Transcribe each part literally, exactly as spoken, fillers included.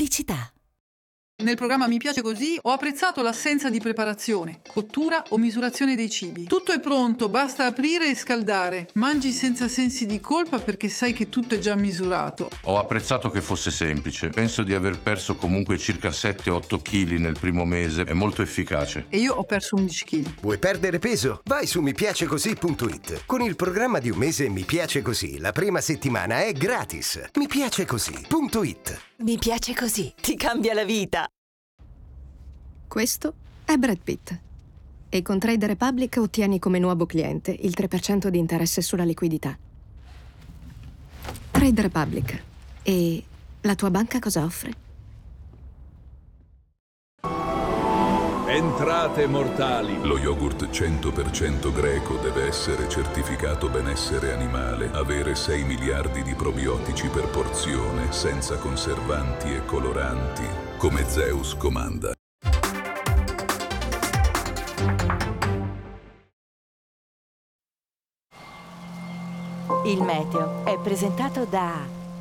Pubblicità. Nel programma Mi piace così ho apprezzato l'assenza di preparazione, cottura o misurazione dei cibi. Tutto è pronto, basta aprire e scaldare. Mangi senza sensi di colpa perché sai che tutto è già misurato. Ho apprezzato che fosse semplice. Penso di aver perso comunque circa sette otto chili nel primo mese. È molto efficace. E io ho perso undici chili. Vuoi perdere peso? Vai su mi piace così punto it. Con il programma di un mese Mi piace così, la prima settimana è gratis. mi piace così punto it. Mi piace così, ti cambia la vita. Questo è Brad Pitt. E con Trade Republic ottieni come nuovo cliente il tre per cento di interesse sulla liquidità. Trade Republic. E la tua banca cosa offre? Entrate mortali. Lo yogurt cento per cento greco deve essere certificato benessere animale, avere sei miliardi di probiotici per porzione, senza conservanti e coloranti, come Zeus comanda. Il meteo è presentato da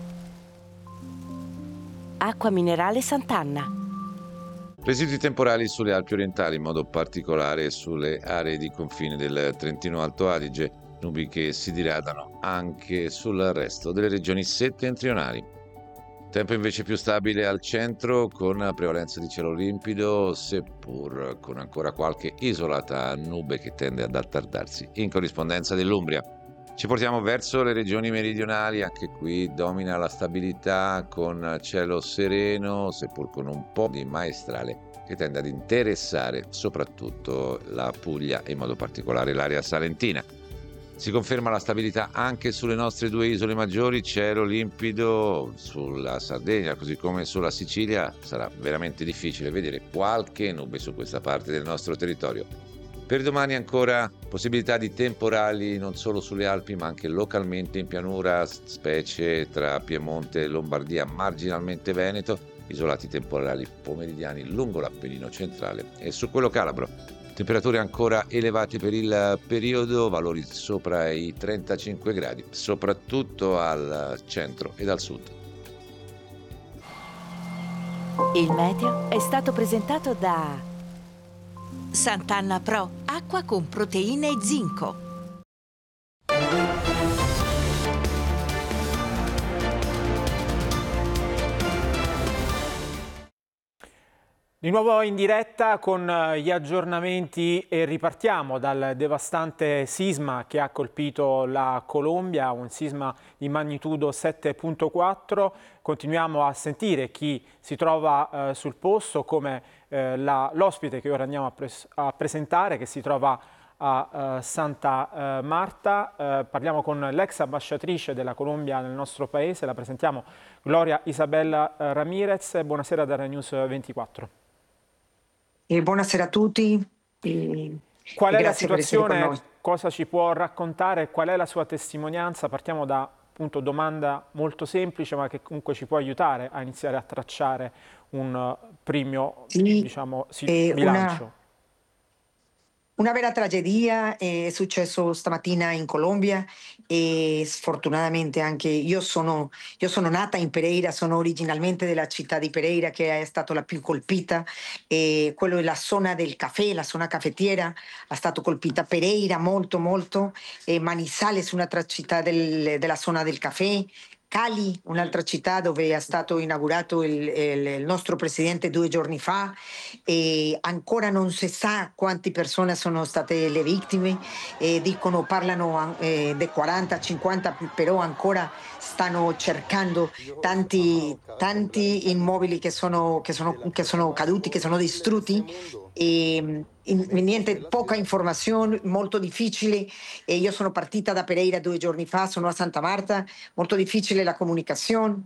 Acqua Minerale Sant'Anna. Residui temporali sulle Alpi orientali, in modo particolare sulle aree di confine del Trentino Alto Adige, nubi che si diradano anche sul resto delle regioni settentrionali. Tempo invece più stabile al centro, con prevalenza di cielo limpido, seppur con ancora qualche isolata nube che tende ad attardarsi in corrispondenza dell'Umbria. Ci portiamo verso le regioni meridionali, anche qui domina la stabilità con cielo sereno, seppur con un po' di maestrale che tende ad interessare soprattutto la Puglia e in modo particolare l'area salentina. Si conferma la stabilità anche sulle nostre due isole maggiori, cielo limpido sulla Sardegna, così come sulla Sicilia. Sarà veramente difficile vedere qualche nube su questa parte del nostro territorio. Per domani ancora possibilità di temporali non solo sulle Alpi ma anche localmente in pianura, specie tra Piemonte e Lombardia, marginalmente Veneto, isolati temporali pomeridiani lungo l'Appennino centrale e su quello calabro. Temperature ancora elevate per il periodo, valori sopra i trentacinque gradi, soprattutto al centro ed al sud. Il meteo è stato presentato da Sant'Anna Pro, acqua con proteine e zinco. Di nuovo in diretta con gli aggiornamenti e ripartiamo dal devastante sisma che ha colpito la Colombia, un sisma di magnitudo sette virgola quattro. Continuiamo a sentire chi si trova eh, sul posto, come eh, la, l'ospite che ora andiamo a, pres- a presentare, che si trova a uh, Santa uh, Marta. Uh, parliamo con l'ex ambasciatrice della Colombia nel nostro paese, la presentiamo, Gloria Isabella uh, Ramirez. Buonasera da Rai News ventiquattro. E buonasera a tutti. E, Qual e è la situazione? Con cosa ci può raccontare? Qual è la sua testimonianza? Partiamo da appunto domanda molto semplice, ma che comunque ci può aiutare a iniziare a tracciare un uh, primo sì, diciamo, sì, bilancio. Una... Una vera tragedia è successo stamattina in Colombia e sfortunatamente anche io sono, io sono nata in Pereira, sono originalmente della città di Pereira che è stata la più colpita, e quello è la zona del caffè, la zona caffettiera, è stata colpita Pereira molto molto, e Manizales, un'altra città del, della zona del caffè, Cali, un'altra città dove è stato inaugurato il, il, il nostro presidente due giorni fa, e ancora non si sa quante persone sono state le vittime, e dicono, parlano eh, di quaranta cinquanta, però ancora stanno cercando tanti, tanti immobili che sono, che, sono, che sono caduti, che sono distrutti, e in, niente, poca informazione, molto difficile. E io sono partita da Pereira due giorni fa, sono a Santa Marta, molto difficile la comunicazione,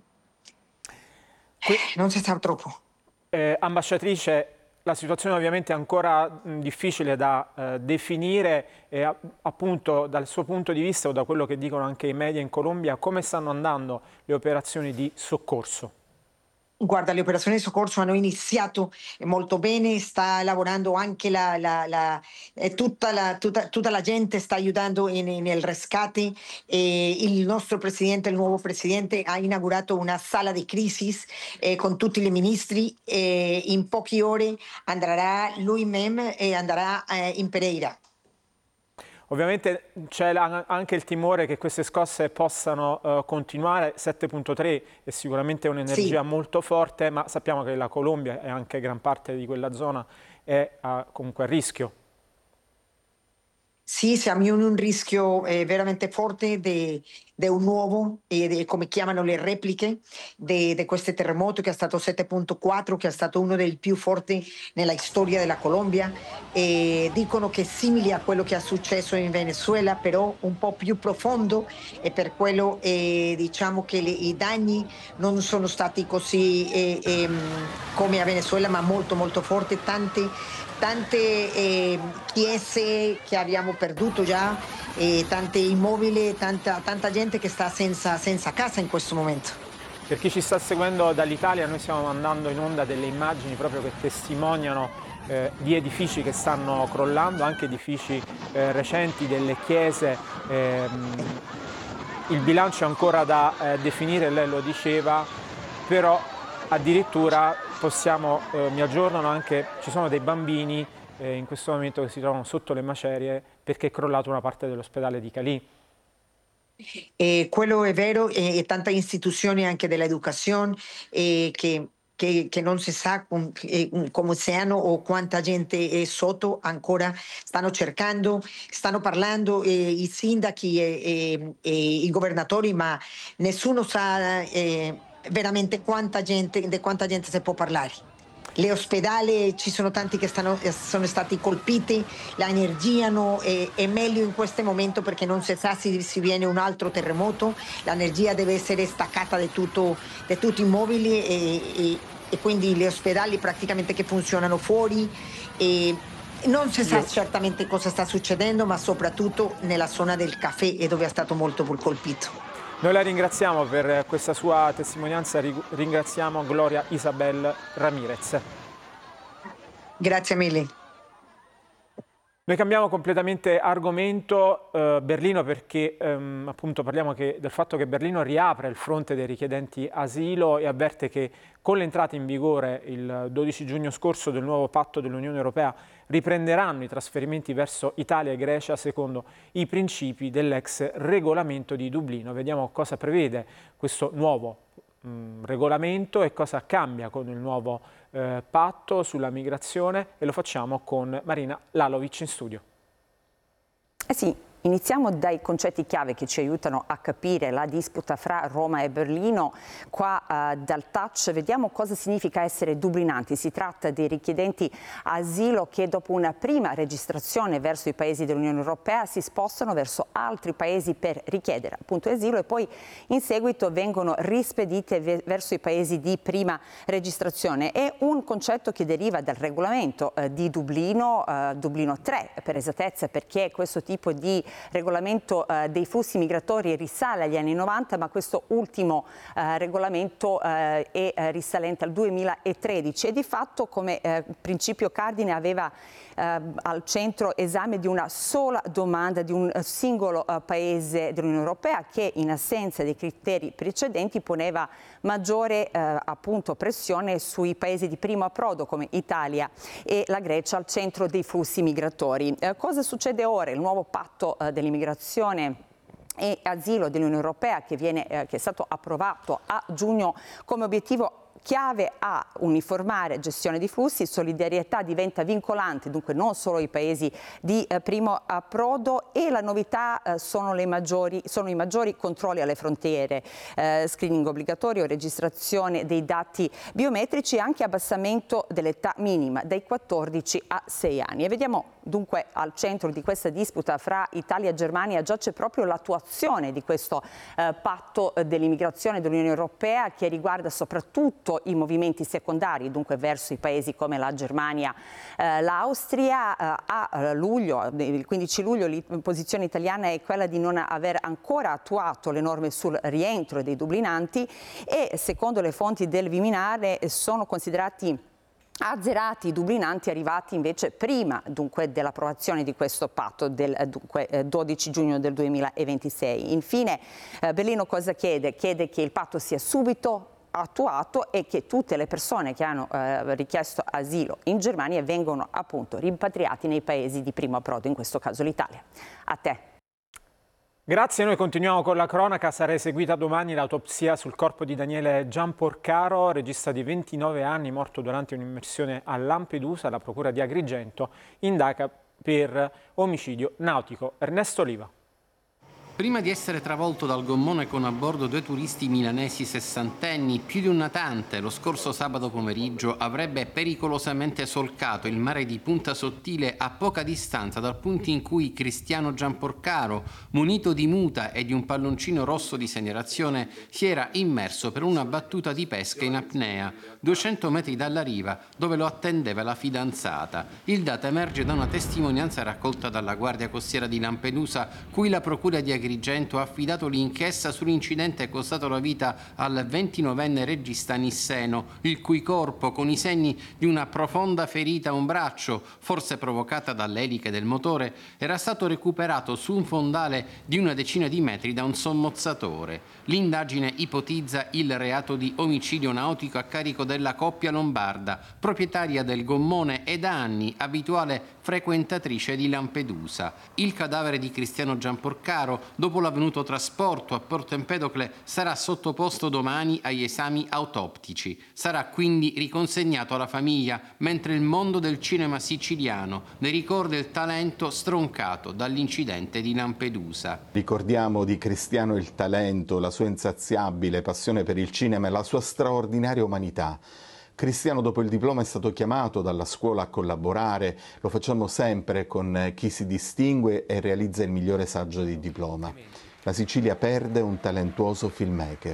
eh, non si sa troppo. Eh, ambasciatrice, la situazione ovviamente è ancora mh, difficile da eh, definire, e a, appunto dal suo punto di vista o da quello che dicono anche i media in Colombia, come stanno andando le operazioni di soccorso? Guarda, le operazioni di soccorso hanno iniziato molto bene, sta lavorando anche la, la, la, eh, tutta, la, tutta, tutta la gente sta aiutando in, in, nel rescate. E il nostro presidente, il nuovo presidente, ha inaugurato una sala di crisi eh, con tutti i ministri e in poche ore andrà lui mem e andrà eh, in Pereira. Ovviamente c'è anche il timore che queste scosse possano uh, continuare. sette virgola tre è sicuramente un'energia sì. molto forte, ma sappiamo che la Colombia e anche gran parte di quella zona è uh, comunque a rischio. Sì, siamo in un rischio eh, veramente forte di un nuovo, eh, come chiamano le repliche, di questo terremoto che è stato sette virgola quattro, che è stato uno dei più forti nella storia della Colombia. E dicono che è simile a quello che è successo in Venezuela, però un po' più profondo, e per quello eh, diciamo che le, i danni non sono stati così eh, eh, come a Venezuela, ma molto molto forti. Tante tante eh, chiese che abbiamo perduto già, e tanti immobili, tanta, tanta gente che sta senza, senza casa in questo momento. Per chi ci sta seguendo dall'Italia, noi stiamo mandando in onda delle immagini proprio che testimoniano eh, di edifici che stanno crollando, anche edifici eh, recenti, delle chiese. Ehm, il bilancio è ancora da eh, definire, lei lo diceva, però addirittura possiamo, eh, mi aggiornano anche, ci sono dei bambini eh, in questo momento che si trovano sotto le macerie perché è crollata una parte dell'ospedale di Cali. Eh, quello è vero, e eh, tante istituzioni anche dell'educazione eh, che, che, che non si sa com, eh, come siano o quanta gente è sotto, ancora stanno cercando, stanno parlando eh, i sindaci e, e, e i governatori, ma nessuno sa eh, veramente quanta gente, di quanta gente si può parlare. Le ospedali, ci sono tanti che stanno, sono stati colpiti, l'energia no, è, è meglio in questo momento perché non si sa se si viene un altro terremoto, l'energia deve essere staccata di, tutto, di tutti i mobili e, e, e quindi gli ospedali praticamente che funzionano fuori. E non si sa certamente cosa sta succedendo, ma soprattutto nella zona del caffè è dove è stato molto colpito. Noi la ringraziamo per questa sua testimonianza, ringraziamo Gloria Isabel Ramirez. Grazie mille. Noi cambiamo completamente argomento, eh, Berlino, perché ehm, appunto parliamo che, del fatto che Berlino riapre il fronte dei richiedenti asilo e avverte che con l'entrata in vigore il dodici giugno scorso del nuovo patto dell'Unione Europea riprenderanno i trasferimenti verso Italia e Grecia secondo i principi dell'ex regolamento di Dublino. Vediamo cosa prevede questo nuovo mh, regolamento e cosa cambia con il nuovo eh, patto sulla migrazione, e lo facciamo con Marina Lalovic in studio. Eh sì. Iniziamo dai concetti chiave che ci aiutano a capire la disputa fra Roma e Berlino. Qua uh, dal touch vediamo cosa significa essere dublinanti. Si tratta di richiedenti asilo che dopo una prima registrazione verso i paesi dell'Unione Europea si spostano verso altri paesi per richiedere appunto asilo e poi in seguito vengono rispedite ve- verso i paesi di prima registrazione. È un concetto che deriva dal regolamento uh, di Dublino, uh, Dublino tre per esattezza, perché questo tipo di regolamento eh, dei flussi migratori risale agli anni novanta, ma questo ultimo eh, regolamento eh, è eh, risalente al duemilatredici e di fatto come eh, principio cardine aveva eh, al centro esame di una sola domanda di un singolo eh, paese dell'Unione Europea che in assenza dei criteri precedenti poneva maggiore eh, appunto pressione sui paesi di primo approdo come Italia e la Grecia al centro dei flussi migratori. Eh, cosa succede ora? Il nuovo patto eh, dell'immigrazione e asilo dell'Unione Europea che, viene, eh, che è stato approvato a giugno come obiettivo chiave a uniformare gestione di flussi, solidarietà diventa vincolante, dunque non solo i paesi di eh, primo approdo, e la novità eh, sono, le maggiori, sono i maggiori controlli alle frontiere, eh, screening obbligatorio, registrazione dei dati biometrici e anche abbassamento dell'età minima dai quattordici a sei anni. E vediamo Dunque al centro di questa disputa fra Italia e Germania giace proprio l'attuazione di questo eh, patto dell'immigrazione dell'Unione Europea, che riguarda soprattutto i movimenti secondari, dunque verso i paesi come la Germania, eh, l'Austria. Eh, a luglio, il quindici luglio, la posizione italiana è quella di non aver ancora attuato le norme sul rientro dei dublinanti e secondo le fonti del Viminale sono considerati azzerati i dublinanti arrivati invece prima dunque dell'approvazione di questo patto del dunque, dodici giugno del duemilaventisei. Infine eh, Berlino cosa chiede? Chiede che il patto sia subito attuato e che tutte le persone che hanno eh, richiesto asilo in Germania vengano appunto rimpatriati nei paesi di primo approdo, in questo caso l'Italia. A te. Grazie, noi continuiamo con la cronaca. Sarà eseguita domani l'autopsia sul corpo di Daniele Gianporcaro, regista di ventinove anni, morto durante un'immersione a Lampedusa. La procura di Agrigento indaga per omicidio nautico. Ernesto Oliva. Prima di essere travolto dal gommone con a bordo due turisti milanesi sessantenni, più di un natante lo scorso sabato pomeriggio avrebbe pericolosamente solcato il mare di Punta Sottile a poca distanza dal punto in cui Cristiano Gianporcaro, munito di muta e di un palloncino rosso di segnalazione, si era immerso per una battuta di pesca in apnea, duecento metri dalla riva, dove lo attendeva la fidanzata. Il dato emerge da una testimonianza raccolta dalla Guardia Costiera di Lampedusa, cui la procura di Agrigento Agrigento ha affidato l'inchiesta sull'incidente costato la vita al ventinovenne regista nisseno, il cui corpo, con i segni di una profonda ferita a un braccio, forse provocata dalle eliche del motore, era stato recuperato su un fondale di una decina di metri da un sommozzatore. L'indagine ipotizza il reato di omicidio nautico a carico della coppia lombarda, proprietaria del gommone e da anni abituale frequentatrice di Lampedusa. Il cadavere di Cristiano Gianporcaro, dopo l'avvenuto trasporto a Porto Empedocle, sarà sottoposto domani agli esami autoptici. Sarà quindi riconsegnato alla famiglia, mentre il mondo del cinema siciliano ne ricorda il talento stroncato dall'incidente di Lampedusa. Ricordiamo di Cristiano il talento, la sua insaziabile passione per il cinema e la sua straordinaria umanità. Cristiano dopo il diploma è stato chiamato dalla scuola a collaborare, lo facciamo sempre con chi si distingue e realizza il migliore saggio di diploma. La Sicilia perde un talentuoso filmmaker.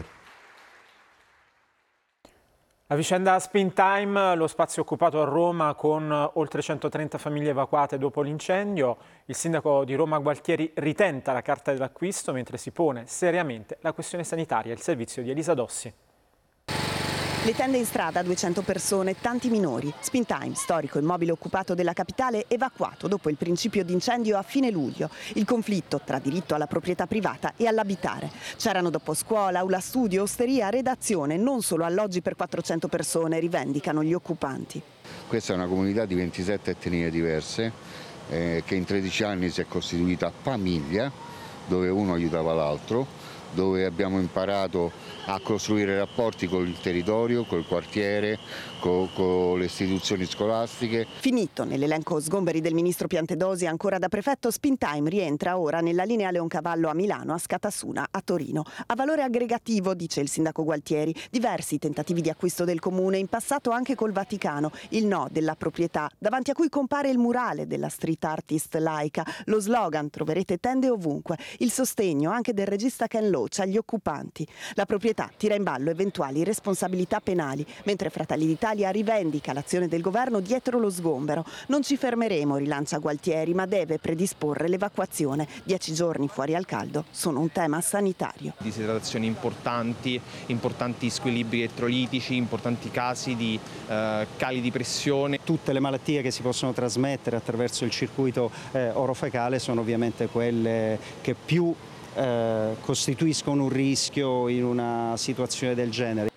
La vicenda Spin Time, lo spazio occupato a Roma con oltre centotrenta famiglie evacuate dopo l'incendio. Il sindaco di Roma Gualtieri ritenta la carta dell'acquisto mentre si pone seriamente la questione sanitaria. Il servizio di Elisa Dossi. Le tende in strada, duecento persone, tanti minori. Spin Time, storico immobile occupato della capitale, evacuato dopo il principio d'incendio a fine luglio. Il conflitto tra diritto alla proprietà privata e all'abitare. C'erano dopo scuola, aula studio, osteria, redazione, non solo alloggi per quattrocento persone, rivendicano gli occupanti. Questa è una comunità di ventisette etnie diverse eh, che in tredici anni si è costituita famiglia, dove uno aiutava l'altro, dove abbiamo imparato a costruire rapporti con il territorio, col quartiere, con, con le istituzioni scolastiche. Finito nell'elenco sgomberi del ministro Piantedosi, ancora da prefetto, Spin Time rientra ora nella linea Leoncavallo a Milano, a Scatassuna a Torino. A valore aggregativo, dice il sindaco Gualtieri, diversi tentativi di acquisto del comune, in passato anche col Vaticano, il no della proprietà, davanti a cui compare il murale della street artist laica, lo slogan "Troverete tende ovunque", il sostegno anche del regista Ken Loach agli occupanti. La proprietà tira in ballo eventuali responsabilità penali, mentre Fratelli d'Italia rivendica l'azione del governo dietro lo sgombero. Non ci fermeremo, rilancia Gualtieri, ma deve predisporre l'evacuazione. Dieci giorni fuori al caldo sono un tema sanitario. Disidratazioni importanti, importanti squilibri elettrolitici, importanti casi di eh, cali di pressione. Tutte le malattie che si possono trasmettere attraverso il circuito eh, orofecale sono ovviamente quelle che più Eh, costituiscono un rischio in una situazione del genere.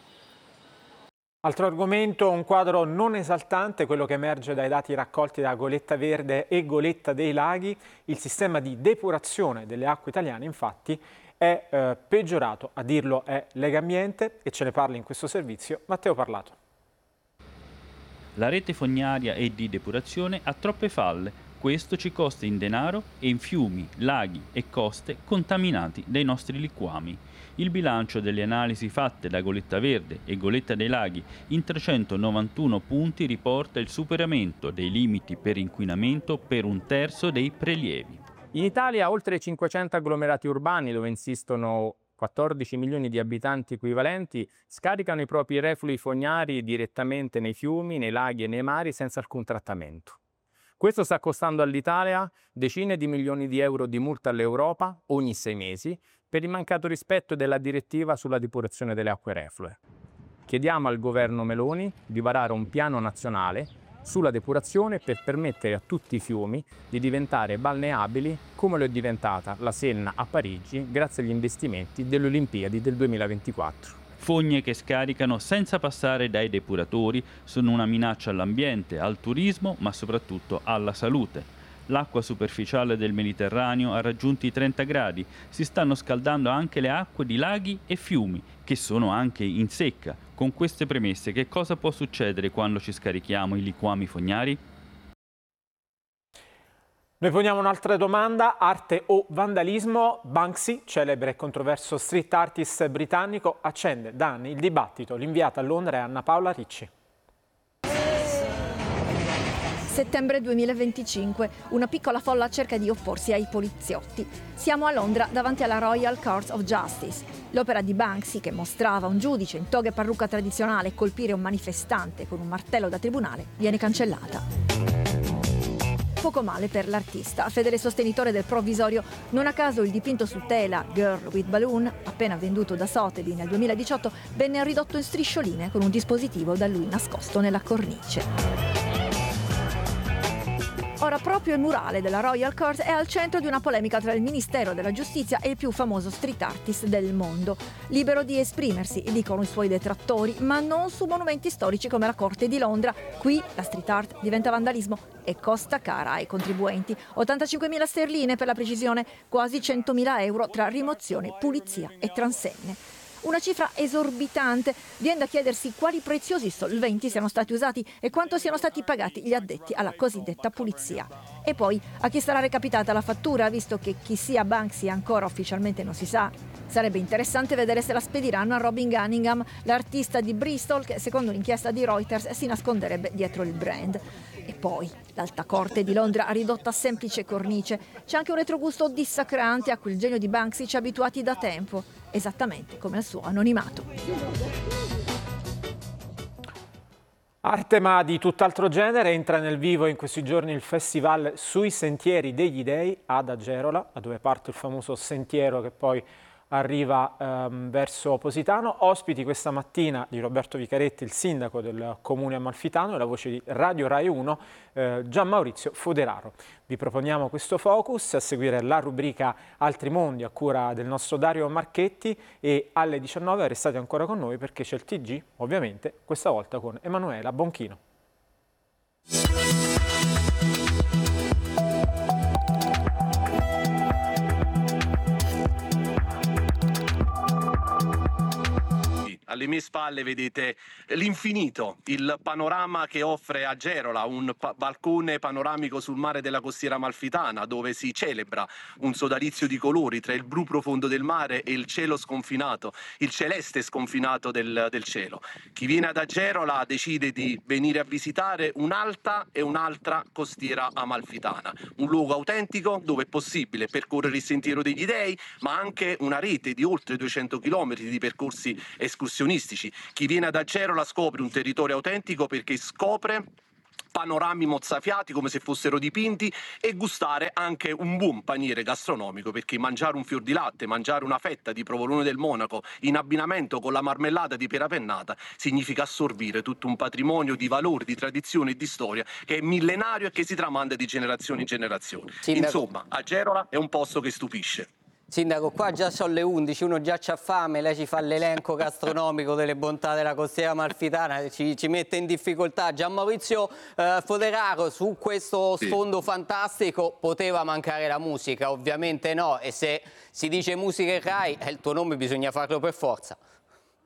Altro argomento, un quadro non esaltante, quello che emerge dai dati raccolti da Goletta Verde e Goletta dei Laghi. Il sistema di depurazione delle acque italiane infatti è eh, peggiorato, a dirlo è Legambiente, e ce ne parla in questo servizio Matteo Parlato. La rete fognaria e di depurazione ha troppe falle. Questo ci costa in denaro e in fiumi, laghi e coste contaminati dai nostri liquami. Il bilancio delle analisi fatte da Goletta Verde e Goletta dei Laghi in trecentonovantuno punti riporta il superamento dei limiti per inquinamento per un terzo dei prelievi. In Italia oltre cinquecento agglomerati urbani dove insistono quattordici milioni di abitanti equivalenti scaricano i propri reflui fognari direttamente nei fiumi, nei laghi e nei mari senza alcun trattamento. Questo sta costando all'Italia decine di milioni di euro di multa all'Europa ogni sei mesi per il mancato rispetto della direttiva sulla depurazione delle acque reflue. Chiediamo al governo Meloni di varare un piano nazionale sulla depurazione per permettere a tutti i fiumi di diventare balneabili come lo è diventata la Senna a Parigi grazie agli investimenti delle Olimpiadi del duemilaventiquattro. Fogne che scaricano senza passare dai depuratori sono una minaccia all'ambiente, al turismo, ma soprattutto alla salute. L'acqua superficiale del Mediterraneo ha raggiunto i trenta gradi, si stanno scaldando anche le acque di laghi e fiumi, che sono anche in secca. Con queste premesse, che cosa può succedere quando ci scarichiamo i liquami fognari? Noi poniamo un'altra domanda: arte o vandalismo? Banksy, celebre e controverso street artist britannico, accende da anni il dibattito. L'inviata a Londra è Anna Paola Ricci. Settembre duemilaventicinque, una piccola folla cerca di opporsi ai poliziotti. Siamo a Londra davanti alla Royal Court of Justice. L'opera di Banksy, che mostrava un giudice in toga e parrucca tradizionale colpire un manifestante con un martello da tribunale, viene cancellata. Poco male per l'artista, fedele sostenitore del provvisorio. Non a caso il dipinto su tela Girl with Balloon, appena venduto da Sotheby nel duemiladiciotto, venne ridotto in striscioline con un dispositivo da lui nascosto nella cornice. Ora proprio il murale della Royal Court è al centro di una polemica tra il Ministero della Giustizia e il più famoso street artist del mondo. Libero di esprimersi, dicono i suoi detrattori, ma non su monumenti storici come la Corte di Londra. Qui la street art diventa vandalismo e costa cara ai contribuenti. ottantacinquemila sterline per la precisione, quasi centomila euro tra rimozione, pulizia e transenne. Una cifra esorbitante. Viene da chiedersi quali preziosi solventi siano stati usati e quanto siano stati pagati gli addetti alla cosiddetta pulizia. E poi a chi sarà recapitata la fattura, visto che chi sia Banksy ancora ufficialmente non si sa. Sarebbe interessante vedere se la spediranno a Robin Cunningham, l'artista di Bristol che secondo un'inchiesta di Reuters si nasconderebbe dietro il brand. E poi l'Alta Corte di Londra ridotta a semplice cornice. C'è anche un retrogusto dissacrante a cui il genio di Banksy ci ha abituati da tempo, esattamente come al suo anonimato. Arte ma di tutt'altro genere, entra nel vivo in questi giorni il festival Sui Sentieri degli Dei ad Agerola, da dove parte il famoso sentiero che poi arriva ehm, verso Positano. Ospiti questa mattina di Roberto Vicaretti, il sindaco del comune amalfitano, e la voce di Radio Rai uno, eh, Gianmaurizio Foderaro. Vi proponiamo questo focus, a seguire la rubrica Altri Mondi a cura del nostro Dario Marchetti, e alle diciannove restate ancora con noi perché c'è il T G, ovviamente, questa volta con Emanuela Bonchino. Alle mie spalle vedete l'infinito, il panorama che offre Agerola, un pa- balcone panoramico sul mare della costiera amalfitana, dove si celebra un sodalizio di colori tra il blu profondo del mare e il cielo sconfinato, il celeste sconfinato del, del cielo. Chi viene ad Agerola decide di venire a visitare un'alta e un'altra costiera amalfitana, un luogo autentico dove è possibile percorrere il Sentiero degli Dei, ma anche una rete di oltre duecento chilometri di percorsi escursionistici. Chi viene ad Agerola scopre un territorio autentico perché scopre panorami mozzafiati come se fossero dipinti e gustare anche un buon paniere gastronomico, perché mangiare un fior di latte, mangiare una fetta di provolone del Monaco in abbinamento con la marmellata di pera pennata significa assorbire tutto un patrimonio di valori, di tradizione e di storia che è millenario e che si tramanda di generazione in generazione. Sindaco. Insomma, Agerola è un posto che stupisce. Sindaco, qua già sono le undici, uno già c'ha fame, lei ci fa l'elenco gastronomico delle bontà della costiera amalfitana, ci, ci mette in difficoltà. Gianmaurizio eh, Foderaro, su questo sfondo sì. fantastico poteva mancare la musica? Ovviamente no, e se si dice musica e Rai, eh, il tuo nome bisogna farlo per forza.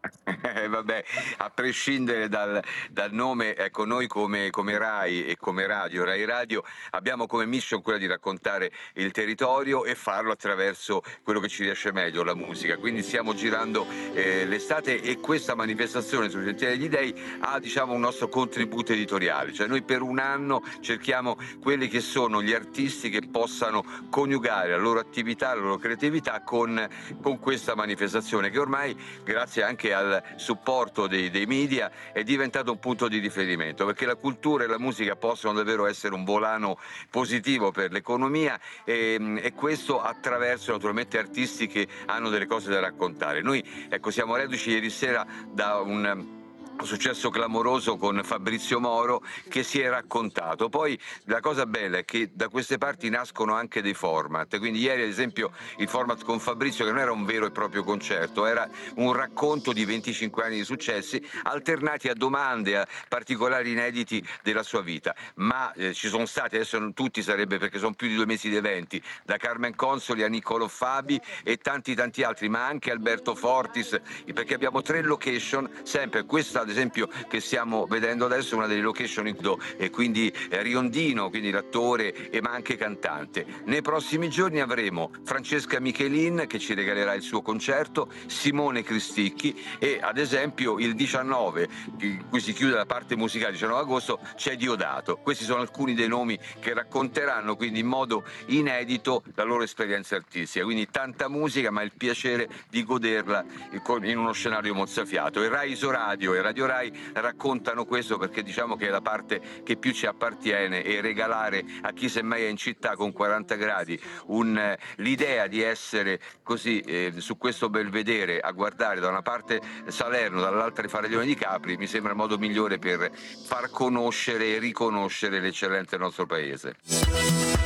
Eh, vabbè, a prescindere dal, dal nome, ecco, noi come, come Rai e come Radio, Rai Radio, abbiamo come mission quella di raccontare il territorio e farlo attraverso quello che ci riesce meglio, la musica. Quindi stiamo girando eh, l'estate e questa manifestazione sui Sentieri degli Dei ha, diciamo, un nostro contributo editoriale, cioè noi per un anno cerchiamo quelli che sono gli artisti che possano coniugare la loro attività, la loro creatività con, con questa manifestazione che ormai, grazie anche al supporto dei, dei media, è diventato un punto di riferimento, perché la cultura e la musica possono davvero essere un volano positivo per l'economia e, e questo attraverso naturalmente artisti che hanno delle cose da raccontare. Noi, ecco, siamo reduci ieri sera da un un successo clamoroso con Fabrizio Moro che si è raccontato. Poi la cosa bella è che da queste parti nascono anche dei format, quindi ieri ad esempio il format con Fabrizio, che non era un vero e proprio concerto, era un racconto di venticinque anni di successi alternati a domande, a particolari inediti della sua vita, ma eh, ci sono stati, adesso non tutti sarebbe perché sono più di due mesi di eventi, da Carmen Consoli a Niccolò Fabi e tanti tanti altri, ma anche Alberto Fortis, perché abbiamo tre location, sempre questa ad esempio che stiamo vedendo adesso è una delle location in Udo, e quindi eh, Riondino, quindi l'attore e ma anche cantante. Nei prossimi giorni avremo Francesca Michelin che ci regalerà il suo concerto, Simone Cristicchi e ad esempio il diciannove, in cui si chiude la parte musicale, il diciannove agosto, c'è Diodato. Questi sono alcuni dei nomi che racconteranno quindi in modo inedito la loro esperienza artistica, quindi tanta musica ma il piacere di goderla in uno scenario mozzafiato. E Rai Isoradio e Radio Rai raccontano questo perché diciamo che è la parte che più ci appartiene, e regalare a chi semmai è in città con quaranta gradi un, eh, l'idea di essere così eh, su questo belvedere a guardare da una parte Salerno, dall'altra i Faraglioni di Capri, mi sembra il modo migliore per far conoscere e riconoscere l'eccellenza del nostro paese.